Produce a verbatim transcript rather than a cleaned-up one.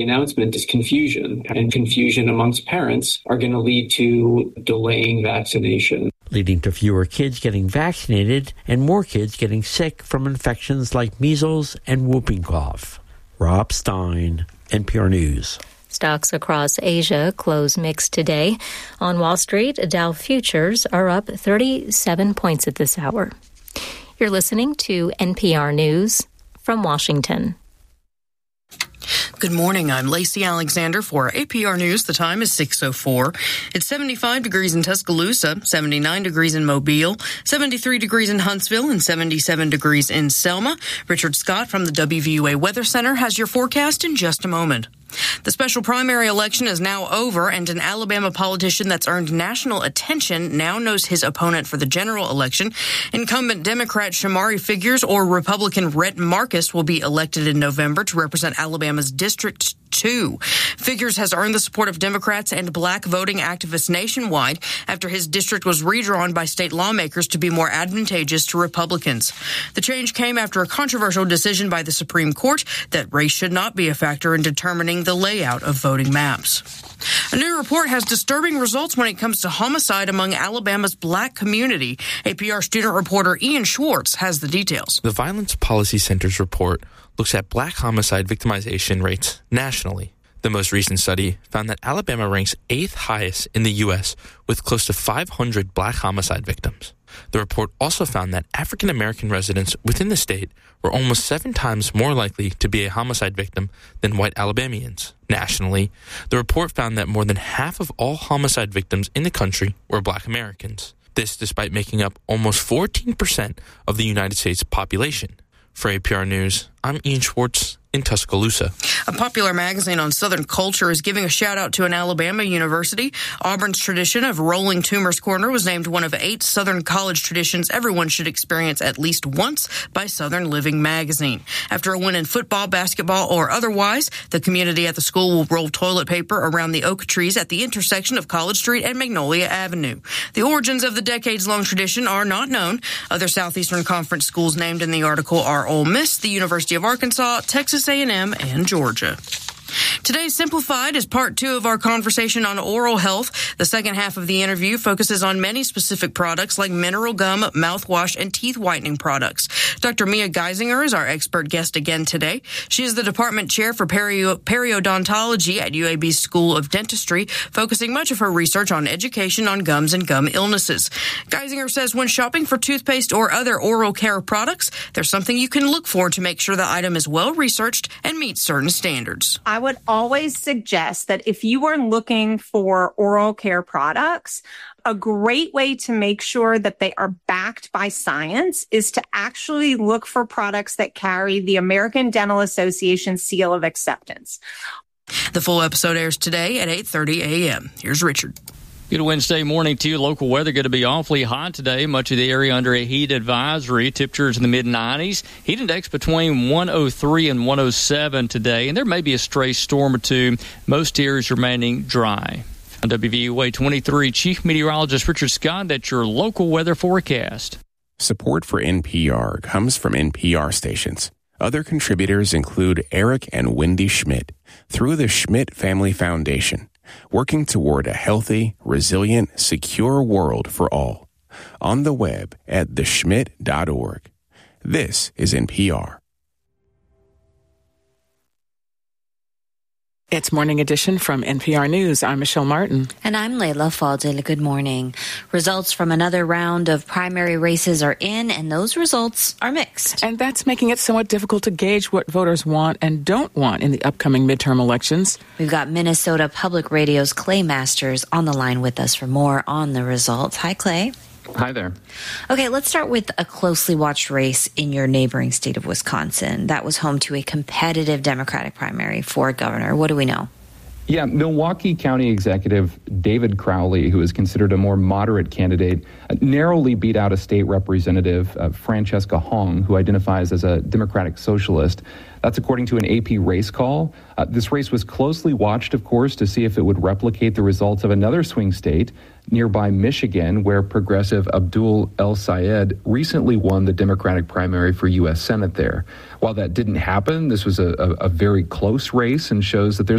The announcement is confusion, and confusion amongst parents are going to lead to delaying vaccination, leading to fewer kids getting vaccinated and more kids getting sick from infections like measles and whooping cough. Rob Stein, N P R News. Stocks across Asia close mixed today. On Wall Street, Dow futures are up thirty-seven points at this hour. You're listening to N P R News from Washington. Good morning. I'm Lacey Alexander for A P R News. The time is six oh four. It's seventy-five degrees in Tuscaloosa, seventy-nine degrees in Mobile, seventy-three degrees in Huntsville, and seventy-seven degrees in Selma. Richard Scott from the W V U A Weather Center has your forecast in just a moment. The special primary election is now over, and an Alabama politician that's earned national attention now knows his opponent for the general election. Incumbent Democrat Shamari Figures or Republican Rhett Marcus will be elected in November to represent Alabama's District two. Figures has earned the support of Democrats and black voting activists nationwide after his district was redrawn by state lawmakers to be more advantageous to Republicans. The change came after a controversial decision by the Supreme Court that race should not be a factor in determining the layout of voting maps. A new report has disturbing results when it comes to homicide among Alabama's black community. A P R student reporter Ian Schwartz has the details. The Violence Policy Center's report looks at black homicide victimization rates nationally. The most recent study found that Alabama ranks eighth highest in the U S with close to five hundred black homicide victims. The report also found that African American residents within the state were almost seven times more likely to be a homicide victim than white Alabamians. Nationally, the report found that more than half of all homicide victims in the country were black Americans. This despite making up almost fourteen percent of the United States population. For A P R News, I'm Ian Schwartz in Tuscaloosa. A popular magazine on Southern culture is giving a shout-out to an Alabama university. Auburn's tradition of Rolling Toomer's Corner was named one of eight Southern college traditions everyone should experience at least once by Southern Living magazine. After a win in football, basketball, or otherwise, the community at the school will roll toilet paper around the oak trees at the intersection of College Street and Magnolia Avenue. The origins of the decades-long tradition are not known. Other Southeastern Conference schools named in the article are Ole Miss, the University of Arkansas, Texas A and M, and Georgia. Today's Simplified is part two of our conversation on oral health. The second half of the interview focuses on many specific products like mineral gum, mouthwash, and teeth whitening products. Doctor Mia Geisinger is our expert guest again today. She is the department chair for perio- periodontology at U A B's School of Dentistry, focusing much of her research on education on gums and gum illnesses. Geisinger says when shopping for toothpaste or other oral care products, there's something you can look for to make sure the item is well researched and meets certain standards. I would always suggest that if you are looking for oral care products, a great way to make sure that they are backed by science is to actually look for products that carry the American Dental Association seal of acceptance. The full episode airs today at eight thirty a.m. Here's Richard. Good Wednesday morning to you. Local weather going to be awfully hot today. Much of the area under a heat advisory. Temperatures in the mid nineties. Heat index between one oh three and one oh seven today. And there may be a stray storm or two. Most areas remaining dry. On W V U A twenty-three, Chief Meteorologist Richard Scott, that's your local weather forecast. Support for N P R comes from N P R stations. Other contributors include Eric and Wendy Schmidt through the Schmidt Family Foundation, working toward a healthy, resilient, secure world for all. On the web at the schmidt dot org. This is N P R. It's Morning Edition from N P R News. I'm Michelle Martin. And I'm Layla Fadil. Good morning. Results from another round of primary races are in, and those results are mixed. And that's making it somewhat difficult to gauge what voters want and don't want in the upcoming midterm elections. We've got Minnesota Public Radio's Clay Masters on the line with us for more on the results. Hi, Clay. Hi there. Okay, let's start with a closely watched race in your neighboring state of Wisconsin. That was home to a competitive Democratic primary for governor. What do we know? Yeah, Milwaukee County Executive David Crowley, who is considered a more moderate candidate, narrowly beat out a state representative, uh, Francesca Hong, who identifies as a Democratic socialist. That's according to an A P race call. Uh, this race was closely watched, of course, to see if it would replicate the results of another swing state, nearby Michigan, where progressive Abdul El-Sayed recently won the Democratic primary for U S Senate there. While that didn't happen, this was a, a, a very close race and shows that there's